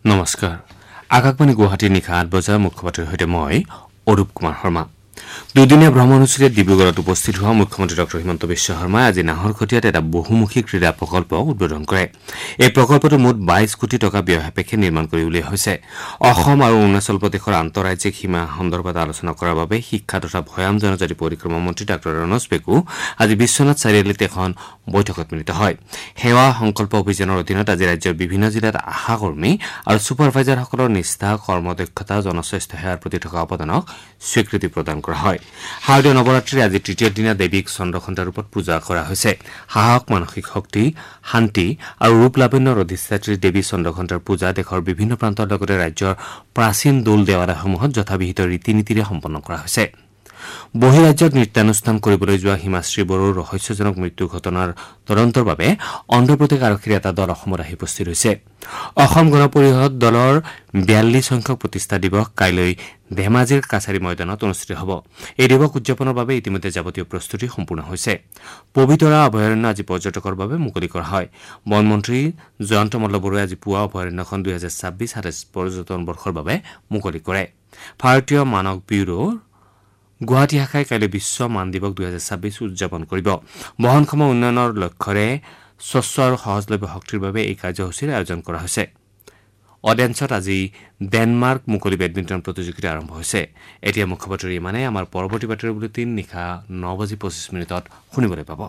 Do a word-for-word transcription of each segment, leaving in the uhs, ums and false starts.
নমস্কাৰ আকাশবাণী গুৱাহাটী নিশা আঠ বজাৰ মুখ্যমন্ত্ৰীৰ সৈতে মই অৰূপ কুমাৰ শৰ্মা দুদিনীয়া ভ্ৰমণসূচীৰে ডিব্ৰুগড়ত উপস্থিত হোৱা মুখ্যমন্ত্ৰী ডক্টৰ হিমন্ত বিশ্ব শৰ্মাই আজি নাহৰকটীয়াত এটা বহুমুখী ক্ৰীড়া প্ৰকল্প উদ্বোধন কৰে এই প্ৰকল্পটো মুঠ বাইশ কোটি টকা ব্যয় সাপেক্ষে নিৰ্মাণ কৰি উলিওৱা হৈছে অসম আৰু অৰুণাচল প্ৰদেশৰ আন্তঃৰাজ্যিক সীমা সন্দৰ্ভত আলোচনা কৰাৰ বাবে শিক্ষা তথা ভৈয়াম জনজাতি পৰিক্ৰমা মন্ত্ৰী ডাক্তৰ ৰণোজ পেগু আজি বিশ্বনাথ চাৰিআলিত এখন বৈঠকত মিলিত হয় সেৱা সংকল্প অভিযানৰ অধীনত আজি ৰাজ্যৰ বিভিন্ন জিলাত আশা কৰ্মী আৰু ছুপাৰভাইজাৰসকলৰ নিষ্ঠা কৰ্মদক্ষতা জনস্বাস্থ্য সেৱাৰ প্ৰতি থকা অৱদানক স্বীকৃতি প্ৰদান কৰা হয় শাৰদীয় নৱৰাত্ৰিৰ আজি তৃতীয় দিনা দেৱীক চন্দ্ৰঘণ্টা ৰূপত পূজা কৰা হৈছে সাহস মানসিক শক্তি শান্তি আৰু ৰূপ লাৱণ্যৰ অধিষ্ঠাত্ৰী দেৱী চন্দ্ৰঘণ্টাৰ পূজা দেশৰ বিভিন্ন প্ৰান্তৰ লগতে ৰাজ্যৰ প্ৰাচীন দৌল দেৱালয়সমূহত যথাবিহিত ৰীতি নীতিৰে সম্পন্ন কৰা হৈছে বহিৰাজ্যত নৃত্যানুষ্ঠান কৰিবলৈ যোৱা হিমাশ্ৰী বড়োৰ ৰহস্যজনক মৃত্যু ঘটনাৰ তদন্তৰ বাবে অন্ধ্ৰপ্ৰদেশ আৰক্ষীৰ এটা দল অসমত আহি উপস্থিত হৈছে অসম গণ পৰিষদ দলৰ বিয়াল্লিছ সংখ্যক প্ৰতিষ্ঠা দিৱস কাইলৈ ধেমাজিৰ কাছাৰী ময়দানত অনুষ্ঠিত হ'ব এই দিৱস উদযাপনৰ বাবে ইতিমধ্যে যাৱতীয় প্ৰস্তুতি সম্পূৰ্ণ হৈছে পবিতৰা অভয়াৰণ্য আজি পৰ্যটকৰ বাবে মুকলি কৰা হয় বনমন্ত্ৰী জয়ন্ত মল্ল বড়োৱে আজি পুৱা অভয়াৰণ্যখন দুহেজাৰ ছাব্বিছ সাতাইছ পৰ্যটন বৰ্ষৰ বাবে মুকলি কৰে ভাৰতীয় মানক ব্যুৰোৰ গুৱাহাটী শাখাই কাইলৈ বিশ্ব মান দিৱস দুহেজাৰ ছাব্বিছ উদযাপন কৰিব বহনক্ষম উন্নয়নৰ লক্ষ্যৰে স্বচ্ছ আৰু সহজলভ্য শক্তিৰ বাবে এই কাৰ্যসূচীৰ আয়োজন কৰা হৈছে অডেন্সত আজি ডেনমাৰ্ক মুকলি বেডমিণ্টন প্ৰতিযোগিতা আৰম্ভ হৈছে এতিয়া মুখ্যমন্ত্ৰী ইমানে আমাৰ পৰৱৰ্তী বাতৰি বুলেটিন নিশা ন বাজি পঁচিছ মিনিটত শুনিবলৈ পাব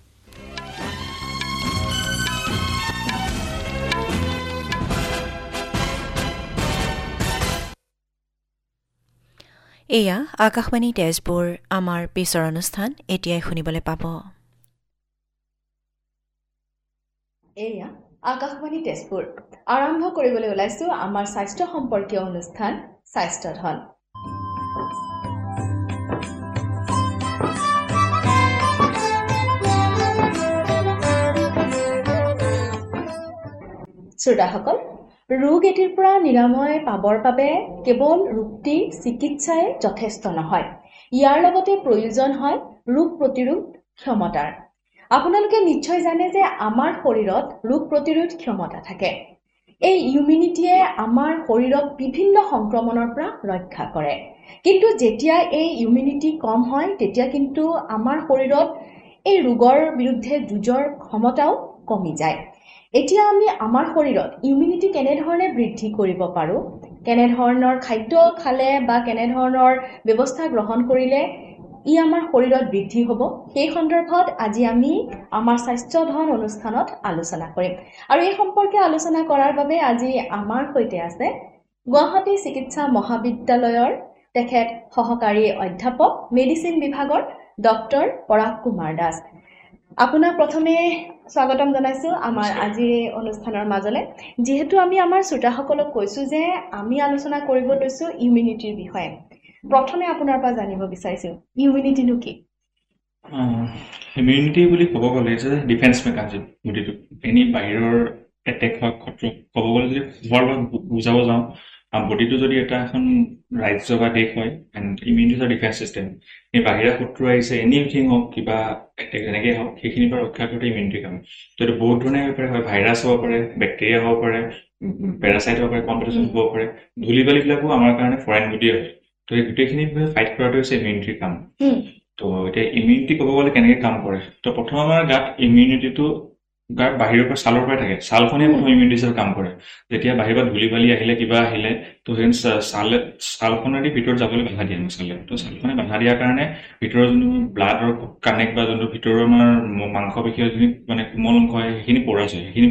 এয়া আকাশবাণী তেজপুৰ আমাৰ পিছৰ অনুষ্ঠান এতিয়াই শুনিবলৈ পাব এয়া আকাশবাণী তেজপুৰ আৰম্ভ কৰিবলৈ ওলাইছো আমাৰ স্বাস্থ্য সম্পৰ্কীয় অনুষ্ঠান স্বাস্থ্য ধন শ্ৰোতাসকল ৰোগ এটিৰ পৰা নিৰাময় পাবৰ বাবে কেৱল ৰোগটিৰ চিকিৎসাই যথেষ্ট নহয় ইয়াৰ লগতে প্ৰয়োজন হয় ৰোগ প্ৰতিৰোধ ক্ষমতাৰ আপোনালোকে নিশ্চয় জানে যে আমাৰ শৰীৰত ৰোগ প্ৰতিৰোধ ক্ষমতা থাকে এই ইমিউনিটিয়ে আমাৰ শৰীৰক বিভিন্ন সংক্ৰমণৰ পৰা ৰক্ষা কৰে কিন্তু যেতিয়া এই ইমিউনিটি কম হয় তেতিয়া কিন্তু আমাৰ শৰীৰত এই ৰোগৰ বিৰুদ্ধে যুঁজৰ ক্ষমতাও কমি যায় এতিয়া আমি আমাৰ শৰীৰত ইমিউনিটি কেনে ধৰণে বৃদ্ধি কৰিব পাৰো কেনে ধৰণৰ খাদ্য খালে বা কেনে ধৰণৰ ব্যৱস্থা গ্ৰহণ কৰিলে ই আমাৰ শৰীৰত বৃদ্ধি হ'ব সেই সন্দৰ্ভত আজি আমি আমাৰ স্বাস্থ্য ধন অনুষ্ঠানত আলোচনা কৰিম আৰু এই সম্পৰ্কে আলোচনা কৰাৰ বাবে আজি আমাৰ সৈতে আছে গুৱাহাটী চিকিৎসা মহাবিদ্যালয়ৰ তেখেত সহকাৰী অধ্যাপক মেডিচিন বিভাগৰ ডক্টৰ পৰাগ কুমাৰ দাস আপোনাক প্ৰথমে স্বাগতম জনাইছো আমাৰ আজি অনুষ্ঠানৰ মাজলে যেহেতু আমি আমাৰ শ্ৰোতাসকলক কৈছো যে আমি আলোচনা কৰিব লৈছো ইমিউনিটিৰ বিষয়ে প্ৰথমে আপোনাৰ পৰা জানিব বিচাৰিছো ইমিউনিটিনো কি ইমিউনিটি বুলি ক'ব গ'লে যে ডিফেন্স মেকানিজম বডিটো এনি বাহিৰৰ এটেক হয় খতৰা ক'ব গ'লে যদি ঘৰৰ বুজাব যাওঁ বডিটো যদি এটা এখন ৰাজ্য বা দেশ হয় and immunity is defence system এই বাহিৰা শত্ৰু আহিছে এনিথিং হওক কিবা এটেক যেনেকৈ হওক সেইখিনিৰ পৰা ৰক্ষা কৰোঁতে ইমিউনিটি কাম তো এইটো বহুত ধৰণে হ'ব পাৰে হয় ভাইৰাছ হ'ব পাৰে বেক্টেৰিয়া হ'ব পাৰে পেৰাচাইট হ'ব পাৰে কম্পিটিশ্যন হ'ব পাৰে ধূলি বালিবিলাকো আমাৰ কাৰণে ফৰেইন বডিয়ে হয় তো এই গোটেইখিনি ফাইট কৰাটো হৈছে ইমিউনিটিৰ কাম তো এতিয়া ইমিউনিটি ক'ব গ'লে কেনেকৈ কাম কৰে তো প্ৰথম আমাৰ গাত ইমিউনিটিটো গাৰ বাহিৰৰ পৰা ছালৰ পৰাই থাকে ছালখনে প্ৰথম ইমিউনিটি হিচাপে কাম কৰে যেতিয়া বাহিৰৰ পৰা ধূলি বালি আহিলে কিবা আহিলে তো সেই ছালে ছালখনেদি ভিতৰত যাবলৈ বাধা দিয়ে ছালে তো ছালখনে বাধা দিয়াৰ কাৰণে ভিতৰৰ যোনটো ব্লাডৰ কানেক্ট বা যোনটো ভিতৰৰ আমাৰ মাংস পেশীৰ যোনখিনি মানে কোমল অংশ হয় সেইখিনি পৰাজ হয় সেইখিনি